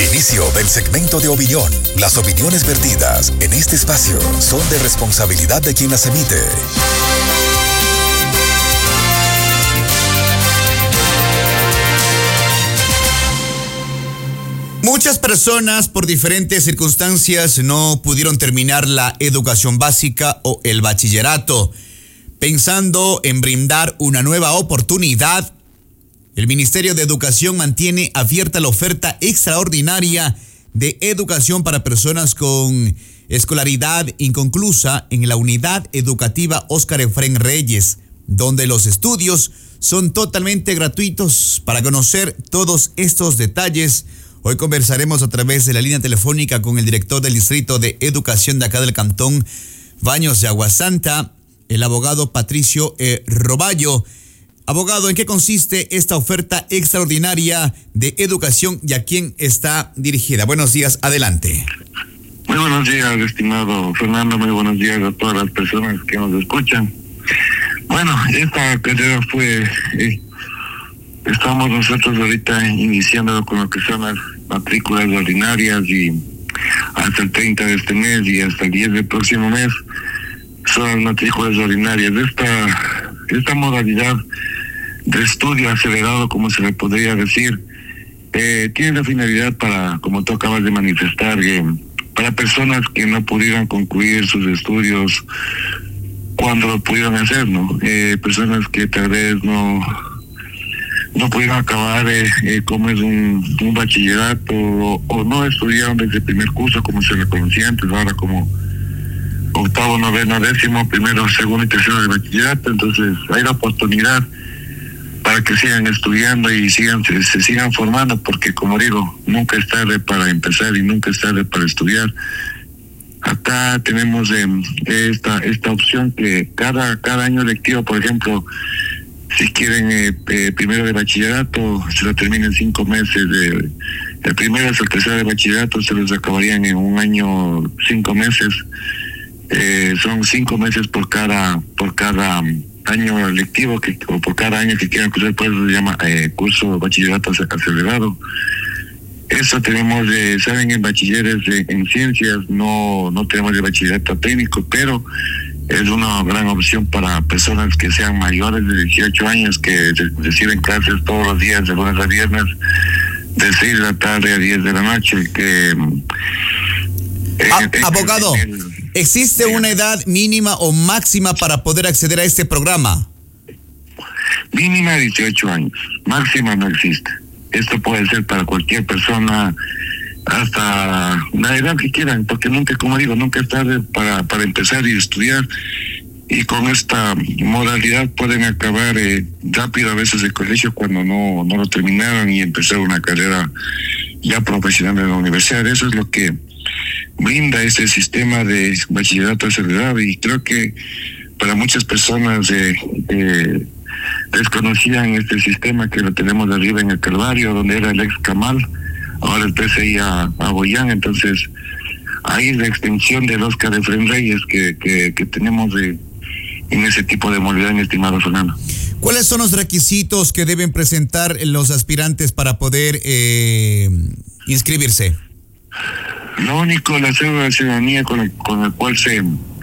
Inicio del segmento de opinión. Las opiniones vertidas en este espacio son de responsabilidad de quien las emite. Muchas personas por diferentes circunstancias no pudieron terminar la educación básica o el bachillerato. Pensando en brindar una nueva oportunidad, el Ministerio de Educación mantiene abierta la oferta extraordinaria de educación para personas con escolaridad inconclusa en la unidad educativa Óscar Efrén Reyes, donde los estudios son totalmente gratuitos. Para conocer todos estos detalles, hoy conversaremos a través de la línea telefónica con el director del Distrito de Educación de acá del Cantón Baños de Aguasanta, el abogado Patricio Roballo. Abogado, ¿en qué consiste esta oferta extraordinaria de educación y a quién está dirigida? Buenos días, adelante. Muy buenos días, estimado Fernando, muy buenos días a todas las personas que nos escuchan. Bueno, esta carrera estamos nosotros ahorita iniciando con lo que son las matrículas ordinarias y hasta el 30 de este mes y hasta el 10 del próximo mes son las matrículas ordinarias. Esta modalidad de estudio acelerado, como se le podría decir, tiene la finalidad para, como tú acabas de manifestar, para personas que no pudieran concluir sus estudios cuando lo pudieron hacer, ¿no? Personas que tal vez no pudieron acabar como es un bachillerato o no estudiaron desde el primer curso como se le conocía antes, ahora como octavo, noveno, décimo, primero, segundo y tercero de bachillerato. Entonces hay la oportunidad para que sigan estudiando y se sigan formando, porque como digo, nunca es tarde para empezar y nunca es tarde para estudiar. Acá tenemos esta opción que cada año lectivo, por ejemplo, si quieren primero de bachillerato, se lo terminan 5 meses. El primero hasta el tercero de bachillerato se los acabarían en un año, 5 meses. Son 5 meses por cada año lectivo o por cada año que quieran cursar, pues se llama curso de bachillerato acelerado. Eso tenemos, saben, en bachilleres en ciencias, no tenemos de bachillerato técnico, pero es una gran opción para personas que sean mayores de 18 años, que reciben clases todos los días, de lunes a viernes, de 6 de la tarde a 10 de la noche. Abogado, ¿existe una edad mínima o máxima para poder acceder a este programa? Mínima 18 años, máxima no existe. Esto puede ser para cualquier persona hasta la edad que quieran, porque nunca, como digo, nunca es tarde para empezar y estudiar. Y con esta modalidad pueden acabar rápido a veces el colegio cuando no lo terminaron y empezar una carrera ya profesional en la universidad. Eso es lo que brinda este sistema de bachillerato acelerado, y creo que para muchas personas desconocían este sistema, que lo tenemos arriba en el Calvario, donde era el ex Camal, ahora el PCI a Boyán. Entonces ahí es la extensión del Óscar Efrén Reyes que tenemos en ese tipo de modalidad, mi estimado Fernando. ¿Cuáles son los requisitos que deben presentar los aspirantes para poder inscribirse? Lo único, la cédula de ciudadanía con el cual se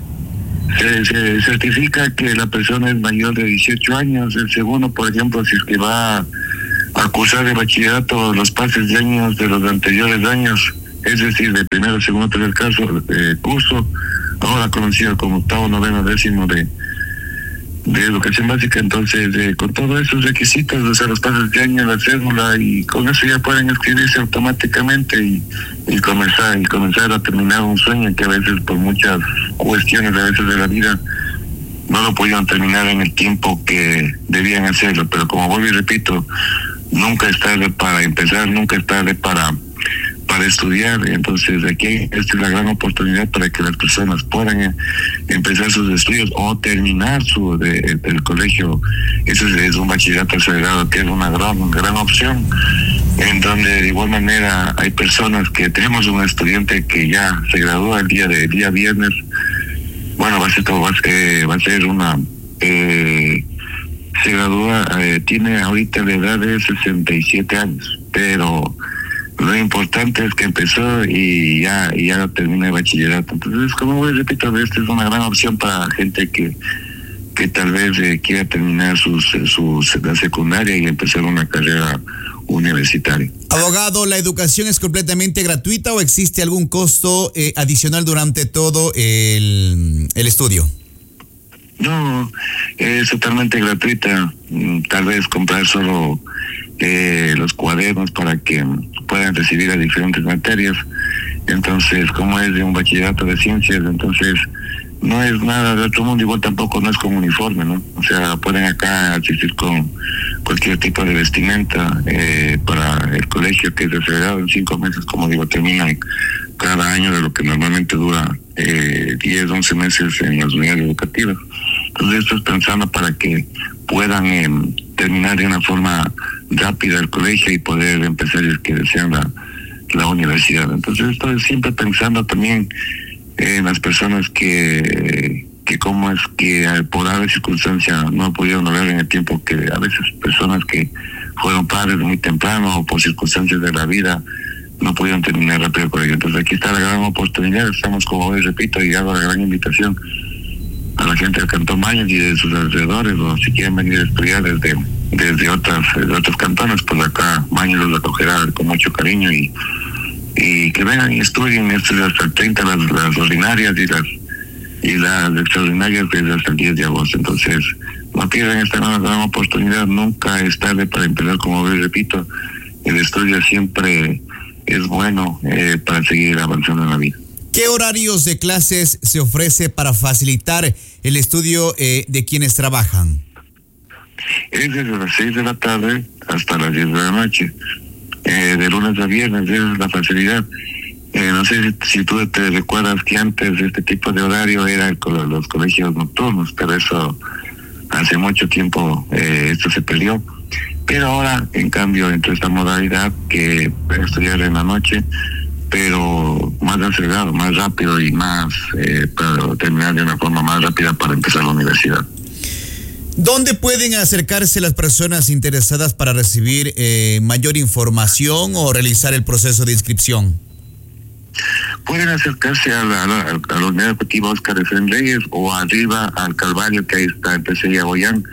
certifica que la persona es mayor de 18 años. El segundo, por ejemplo, si es que va a cursar el bachillerato, los pases de años de los anteriores años, es decir, de primero, segundo, tercer curso, ahora conocido como octavo, noveno, décimo de educación básica. Entonces, con todos esos requisitos, o sea, los pases de año, la cédula, y con eso ya pueden inscribirse automáticamente y comenzar a terminar un sueño que a veces, por muchas cuestiones a veces de la vida, no lo pudieron terminar en el tiempo que debían hacerlo. Pero como vuelvo y repito, nunca es tarde para empezar, nunca es tarde para estudiar. Entonces aquí esta es la gran oportunidad para que las personas puedan empezar sus estudios o terminar el colegio. Eso es un bachillerato acelerado, que es una gran opción, en donde de igual manera hay personas que tenemos un estudiante que ya se gradúa el día viernes. Bueno, va a ser una se gradúa, tiene ahorita la edad de 67 años, pero Lo importante es que empezó y ya termina el bachillerato. Entonces, como les repito, esta es una gran opción para gente que tal vez quiera terminar la secundaria y empezar una carrera universitaria. Abogado, ¿la educación es completamente gratuita o existe algún costo adicional durante todo el estudio? No, es totalmente gratuita. Tal vez comprar solo los cuadernos para que puedan recibir las diferentes materias. Entonces, como es de un bachillerato de ciencias, entonces no es nada de otro mundo, igual tampoco no es con uniforme, ¿no? O sea, pueden acá asistir con cualquier tipo de vestimenta para el colegio, que es acelerado en 5 meses, como digo, terminan cada año de lo que normalmente dura 10, 11 meses en las unidades educativas. Entonces esto es pensando para que puedan terminar de una forma rápida el colegio y poder empezar, si es que desean la universidad. Entonces estoy siempre pensando también en las personas que como es que por alguna circunstancia no pudieron hablar en el tiempo, que a veces personas que fueron padres muy temprano o por circunstancias de la vida no pudieron terminar rápido el colegio. Entonces aquí está la gran oportunidad. Estamos, como hoy repito, y hago la gran invitación a la gente del Cantón Maños y de sus alrededores, o si quieren venir a estudiar desde otros cantones, pues acá Maños los acogerá con mucho cariño y que vengan y estudien hasta el 30 las ordinarias y las extraordinarias desde hasta el 10 de agosto. Entonces no pierdan esta gran oportunidad. Nunca es tarde para empezar. Como les repito, el estudio siempre es bueno para seguir avanzando en la vida. ¿Qué horarios de clases se ofrece para facilitar el estudio de quienes trabajan? Es desde las 6 de la tarde hasta las 10 de la noche. De lunes a viernes, esa es la facilidad. No sé si tú te recuerdas que antes este tipo de horario era los colegios nocturnos, pero eso hace mucho tiempo esto se perdió. Pero ahora, en cambio, entre esta modalidad que estudiar en la noche, pero más acelerado, más rápido y más para terminar de una forma más rápida para empezar la universidad. ¿Dónde pueden acercarse las personas interesadas para recibir mayor información o realizar el proceso de inscripción? Pueden acercarse a la unidad educativa Oscar Efraín Reyes o arriba al Calvario, que ahí está el PCI Aboyán,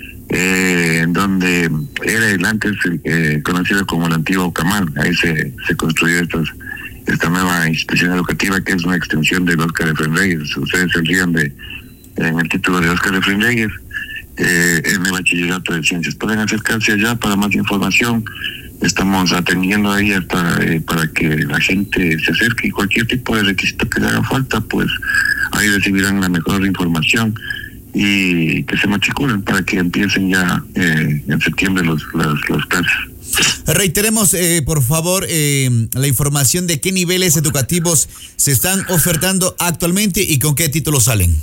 donde era el antes conocido como el antiguo Camal. Ahí se construyó esta nueva institución educativa, que es una extensión del Oscar Efraín Reyes. Ustedes se rían en el título de Oscar Efraín Reyes. En el bachillerato de ciencias. Pueden acercarse allá para más información. Estamos atendiendo ahí hasta para que la gente se acerque, y cualquier tipo de requisito que le haga falta, pues ahí recibirán la mejor información y que se matriculen para que empiecen ya en septiembre los clases. Reiteremos, por favor, la información de qué niveles educativos se están ofertando actualmente y con qué títulos salen.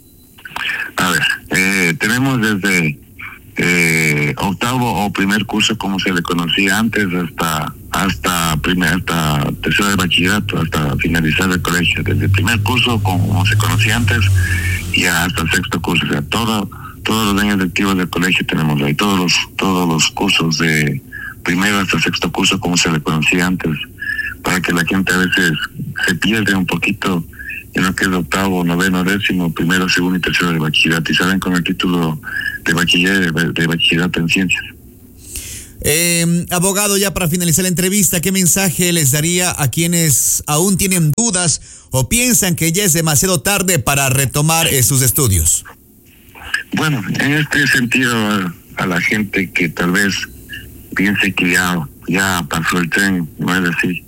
A ver, tenemos desde octavo o primer curso, como se le conocía antes, hasta tercero de bachillerato, hasta finalizar el colegio. Desde el primer curso, como se conocía antes, y hasta el sexto curso. O sea, todos los años lectivos del colegio tenemos ahí, todos los cursos de primero hasta sexto curso, como se le conocía antes, para que la gente a veces se pierde un poquito en lo que es octavo, noveno, décimo, primero, segundo y tercero de bachillerato, y salen con el título de bachillerato en ciencias. Abogado, ya para finalizar la entrevista, ¿qué mensaje les daría a quienes aún tienen dudas o piensan que ya es demasiado tarde para retomar sus estudios? Bueno, en este sentido, a la gente que tal vez piense que ya pasó el tren, no es así.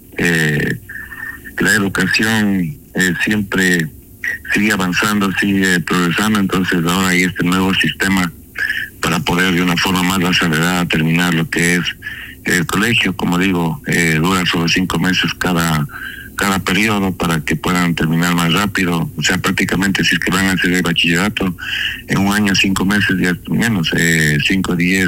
La educación siempre sigue avanzando, sigue progresando. Entonces ahora hay este nuevo sistema para poder de una forma más acelerada terminar lo que es el colegio. Como digo, dura solo 5 meses cada periodo para que puedan terminar más rápido. O sea, prácticamente si es que van a hacer el bachillerato en un año, 5 meses, ya menos, 5, 10,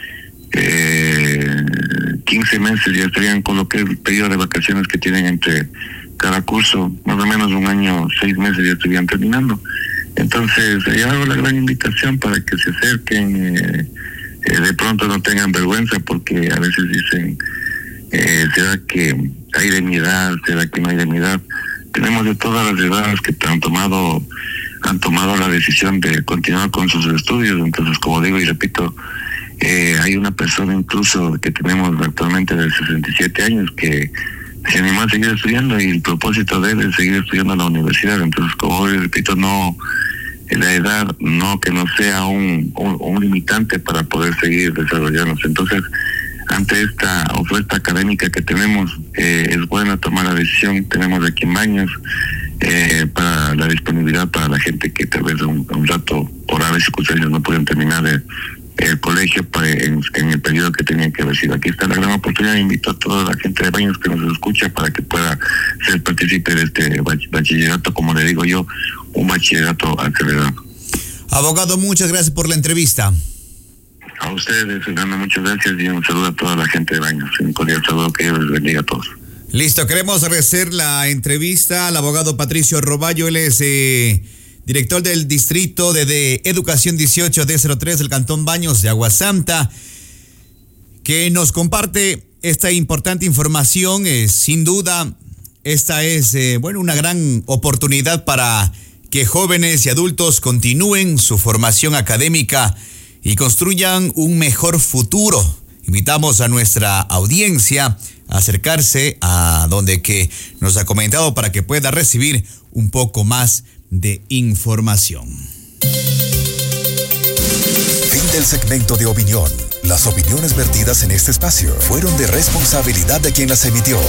15 meses ya estarían con lo que es el periodo de vacaciones que tienen entre cada curso. Más o menos un año, 6 meses ya estarían terminando. Entonces, yo hago la gran invitación para que se acerquen, de pronto no tengan vergüenza, porque a veces dicen ¿Será que hay de mi edad? ¿Será que no hay de mi edad? Tenemos de todas las edades que han tomado la decisión de continuar con sus estudios. Entonces, como digo y repito, hay una persona incluso que tenemos actualmente de 67 años que se animó a seguir estudiando, y el propósito de él es seguir estudiando en la universidad. Entonces, como repito, no, la edad no, que no sea un limitante para poder seguir desarrollándose. Entonces, ante esta oferta académica que tenemos, es bueno tomar la decisión. Tenemos aquí en Baños para la disponibilidad para la gente que tal vez un rato, por varias circunstancias, no pueden terminar el colegio en el periodo que tenían que recibir. Aquí está la gran oportunidad. Invito a toda la gente de Baños que nos escucha para que pueda ser partícipe de este bachillerato, como le digo yo, un bachillerato acelerado. Abogado, muchas gracias por la entrevista. A ustedes, Fernando, muchas gracias, y un saludo a toda la gente de Baños. Un cordial saludo, que Dios les bendiga a todos. Listo, queremos agradecer la entrevista al abogado Patricio Roballo. Él es director del distrito de Educación 18 D03 del Cantón Baños de Agua Santa, que nos comparte esta importante información. Sin duda, esta es una gran oportunidad para que jóvenes y adultos continúen su formación académica y construyan un mejor futuro. Invitamos a nuestra audiencia a acercarse a donde que nos ha comentado para que pueda recibir un poco más de información. Fin del segmento de opinión. Las opiniones vertidas en este espacio fueron de responsabilidad de quien las emitió.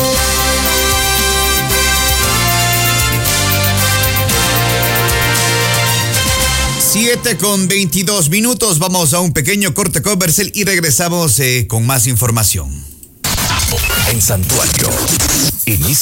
7:22. Vamos a un pequeño corte comercial y regresamos con más información. En Santuario. Inicia